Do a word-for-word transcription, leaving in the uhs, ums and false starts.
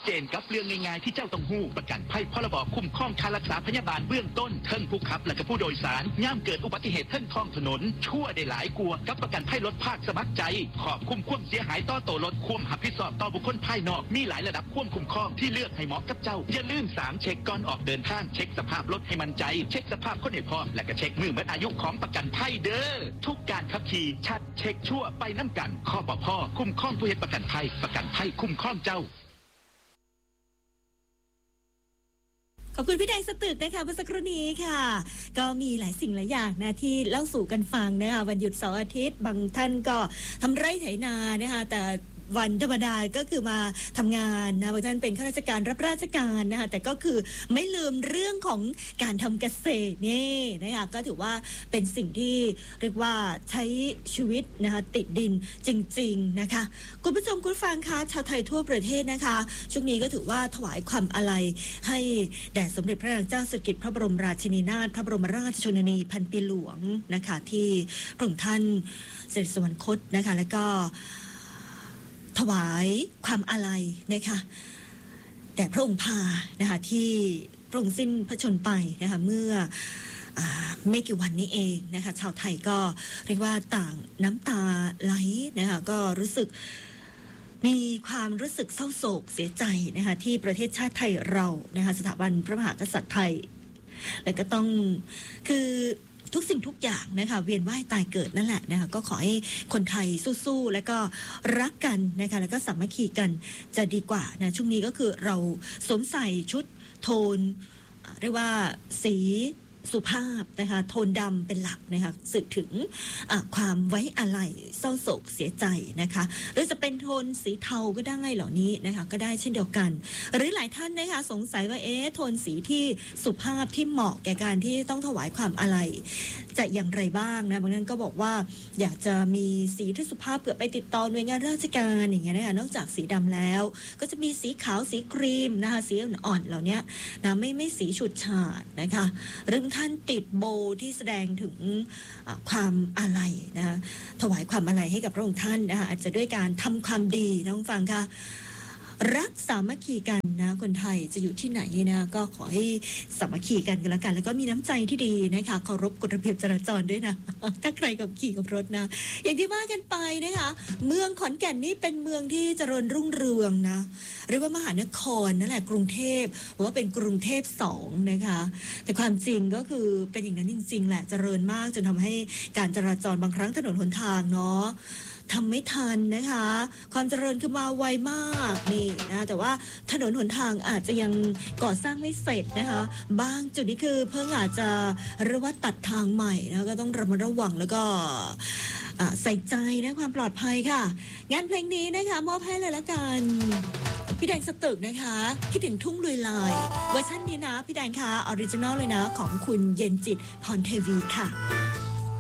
เจนกับเรื่องง่ายๆที่เจ้าต้องหู้ประกันภัยพรบคุ้มครองค่ารักษาพยาบาลเบื้องต้นเทิงผู้ขับและก็ผู้โดยสารย่ามเกิดอุบัติเหตุเทิงท้องถนนชั่วได้หลายกลัวกับประกันภัยรถภาคสมัครใจขอบคุ้มความเสียหายต่อตัวรถควมหับผิดชอบต่อบุคคลภายนอกมีหลายระดับควบคุมครองที่เลือกให้เหมาะกับเจ้าอย่าลืมสามเช็คก่อนออกเดินทางเช็คสภาพรถให้มั่นใจเช็คสภาพคนให้พร้อมและก็เช็คมือหมดอายุของประกันภัยเด้อทุกการขับขี่ชัดเช็คชั่วไปน้ำกันข้อปพคุ้มครองผู้เฮ็ดประกันภัยประกันภัยคุ้มครองเจ้าขอบคุณพี่แดงสตึกนะคะเมื่อสักครู่นี้ค่ะก็มีหลายสิ่งหลายอย่างนะที่เล่าสู่กันฟังนะคะวันหยุดเสาร์อาทิตย์บางท่านก็ทำไร่ไถนานะคะแต่วันธรรมดาก็คือมาทำงานนะบางท่านเป็นข้าราชการรับราชการนะคะแต่ก็คือไม่ลืมเรื่องของการทำเกษตรนี่นะคะก็ถือว่าเป็นสิ่งที่เรียกว่าใช้ชีวิตนะคะติดดินจริงๆนะคะคุณผู้ชมคุณฟังคะชาวไทยทั่วประเทศนะคะช่วงนี้ก็ถือว่าถวายความอาลัยให้แด่สมเด็จพระนางเจ้าสิริกิติ์พระบรมราชินีนาถพระบรมราชชนนีพันปีหลวงนะคะที่พระองค์ท่านเสด็จสวรรคตนะคะแล้วก็ถวายความอาลัยนะคะแด่พระองค์พานะคะที่พระองค์สิ้นพระชนม์ไปนะคะเมื่อไม่กี่วันนี้เองนะคะชาวไทยก็เรียกว่าต่างน้ำตาไหลนะคะก็รู้สึกมีความรู้สึกเศร้าโศกเสียใจนะคะที่ประเทศชาติไทยเรานะคะสถาบันพระมหากษัตริย์ไทยและก็ต้องคือทุกสิ่งทุกอย่างนะคะเวียนว่ายตายเกิดนั่นแหละนะคะก็ขอให้คนไทยสู้ๆแล้วก็รักกันนะคะแล้วก็สามัคคีกันจะดีกว่านะช่วงนี้ก็คือเราสวมใส่ชุดโทนเรียกว่าสีสุภาพนะคะโทนดำเป็นหลักนะคะสื่อถึงความไว้อาลัยเศร้าโศกเสียใจนะคะหรือจะเป็นโทนสีเทาก็ได้เหล่านี้นะคะก็ได้เช่นเดียวกันหรือหลายท่านนะคะสงสัยว่าเอ๊ะโทนสีที่สุภาพที่เหมาะแก่การที่ต้องถวายความอาลัยจะอย่างไรบ้างนะบางท่านก็บอกว่าอยากจะมีสีที่สุภาพเผื่อไปติดต่อหน่วยงานราชการอย่างเงี้ยนะคะนอกจากสีดำแล้วก็จะมีสีขาวสีครีมนะคะสีอ่อนๆเหล่านี้นะไม่ไม่สีฉูดฉาดนะคะหรือท่านติดโบที่แสดงถึงความอาลัยนะคะถวายความอาลัยให้กับพระองค์ท่านนะคะอาจจะด้วยการทำความดีน้องฟังค่ะรักสามัคคีกันนะคนไทยจะอยู่ที่ไหนนะก็ขอให้สามัคคีกันกันแล้วกันแล้วก็มีน้ำใจที่ดีนะคะเคารพกฎระเบียบจราจรด้วยนะถ้าใครกับขี่กับรถนะอย่างที่ว่ากันไปนะคะเมืองขอนแก่นนี่เป็นเมืองที่เจริญรุ่งเรืองนะเรียกว่ามหานครนั่นแหละกรุงเทพหรือว่าเป็นกรุงเทพสองนะคะแต่ความจริงก็คือเป็นอย่างนั้นจริงๆแหละเจริญมากจนทำให้การจราจรบางครั้งถนนหนทางเนาะทำไม่ทันนะคะความเจริญคือมาไวมากนี่นะแต่ว่าถนนหนทางอาจจะยังก่อสร้างไม่เสร็จนะคะบางจุดนี้คือเพิ่งอาจจะเรียกว่าตัดทางใหม่นะก็ต้องระมัดระวังแล้วก็ใส่ใจนะความปลอดภัยค่ะงานเพลงนี้นะคะมอบให้เลยละกันพี่แดงสตึกนะคะคิดถึงทุ่งลุยลายเวอร์ชันนี้นะพี่แดงคะออริจินอลเลยนะของคุณเย็นจิตพรเทวีค่ะ